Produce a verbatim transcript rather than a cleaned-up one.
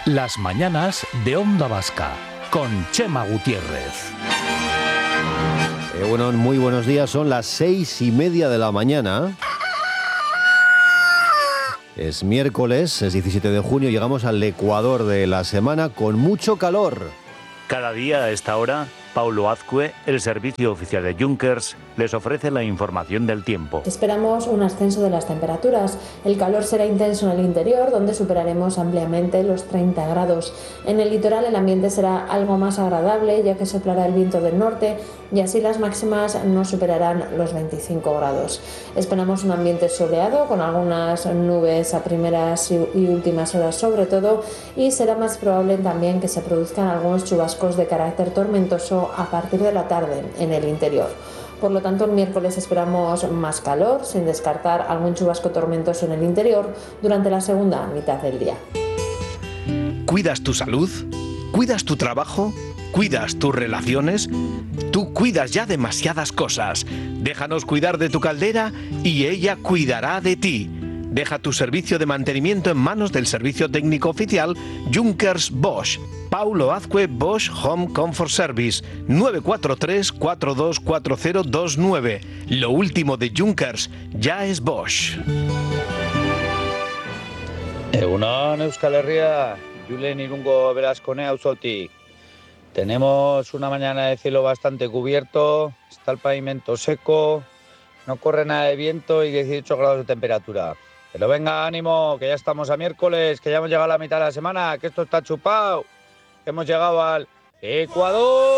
Las mañanas de Onda Vasca, con Chema Gutiérrez. Eh, bueno, muy buenos días, son las seis y media de la mañana. Es miércoles, es diecisiete de junio, llegamos al Ecuador de la semana con mucho calor. Cada día a esta hora, Paulo Azcue, el servicio oficial de Junkers, les ofrece la información del tiempo. Esperamos un ascenso de las temperaturas. El calor será intenso en el interior, donde superaremos ampliamente los treinta grados. En el litoral el ambiente será algo más agradable, ya que soplará el viento del norte y así las máximas no superarán los veinticinco grados. Esperamos un ambiente soleado, con algunas nubes a primeras y últimas horas sobre todo, y será más probable también que se produzcan algunos chubascos de carácter tormentoso a partir de la tarde en el interior. Por lo tanto, el miércoles esperamos más calor, sin descartar algún chubasco tormentoso en el interior durante la segunda mitad del día. ¿Cuidas tu salud? ¿Cuidas tu trabajo? ¿Cuidas tus relaciones? Tú cuidas ya demasiadas cosas. Déjanos cuidar de tu caldera y ella cuidará de ti. Deja tu servicio de mantenimiento en manos del servicio técnico oficial Junkers Bosch. Paulo Azcue Bosch Home Comfort Service, nueve cuatro tres, cuatro dos cuatro cero dos nueve. Lo último de Junkers ya es Bosch. Egunon, Euskal Herria, Julen Irungo Velascone Auzotik. Tenemos una mañana de cielo bastante cubierto, está el pavimento seco, no corre nada de viento y dieciocho grados de temperatura. Pero venga, ánimo, que ya estamos a miércoles, que ya hemos llegado a la mitad de la semana, que esto está chupado, que hemos llegado al Ecuador.